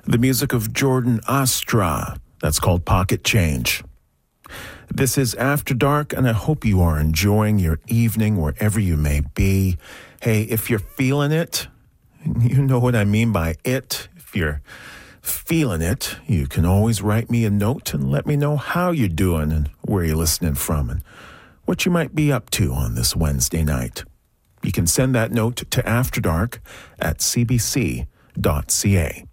The music of Jordan Astra. That's called Pocket Change. This is After Dark, and I hope you are enjoying your evening wherever you may be. Hey, if you're feeling it, you know what I mean by it. If you're feeling it, you can always write me a note and let me know how you're doing and where you're listening from and what you might be up to on this Wednesday night. You can send that note to afterdark@cbc.ca.